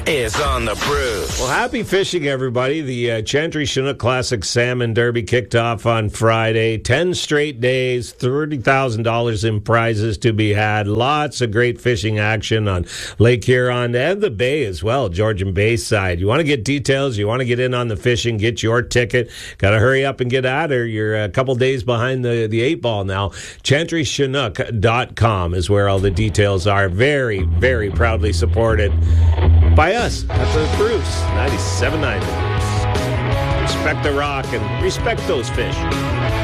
is on the Brews. Well, happy fishing, everybody. The Chantry Chinook Classic Salmon Derby kicked off on Friday. 10 straight days, $30,000 in prizes to be had. Lots of great fishing action on Lake Huron and the Bay as well, Georgian Bay side. You want to get details, you want to get in on the fishing, get your ticket. Got to hurry up and get at her. You're a couple days behind the 8 ball now. ChantryChinook.com is where all the details are. Very, very proudly supported by us at the Bruce 97.9. Respect the rock and respect those fish.